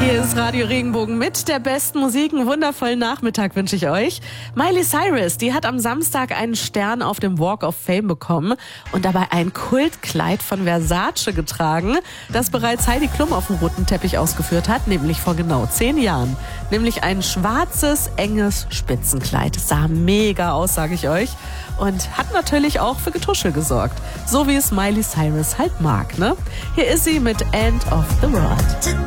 Hier ist Radio Regenbogen mit der besten Musik. Einen wundervollen Nachmittag wünsche ich euch. Miley Cyrus, die hat am Samstag einen Stern auf dem Walk of Fame bekommen und dabei ein Kultkleid von Versace getragen, das bereits Heidi Klum auf dem roten Teppich ausgeführt hat, nämlich vor genau 10 Jahren. Nämlich ein schwarzes, enges Spitzenkleid. Sah mega aus, sage ich euch. Und hat natürlich auch für Getuschel gesorgt. So wie es Miley Cyrus halt mag, ne? Hier ist sie mit End of the World.